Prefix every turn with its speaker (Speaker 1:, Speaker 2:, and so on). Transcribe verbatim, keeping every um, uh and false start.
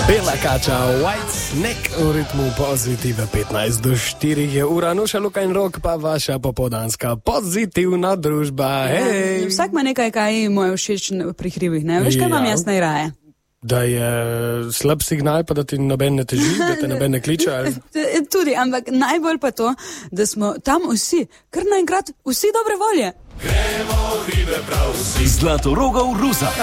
Speaker 1: Bela kača, White Snake v ritmu pozitive, petnajst do štirih je ura, Nuša, Luka in Rok, pa vaša popoldanska pozitivna družba. Hej!
Speaker 2: Vsak ima nekaj, kaj mu je všeč pri hribih, ne? Veš, kaj imam
Speaker 1: Ja.
Speaker 2: jaz najraje?
Speaker 1: Da je slab signal, pa da ti noben ne teži, da te noben ne kliče. Ali...
Speaker 2: Tudi, ampak najbolj pa to, da smo tam vsi, kar naenkrat vsi dobre volje.
Speaker 3: Zlatorogov Ruza.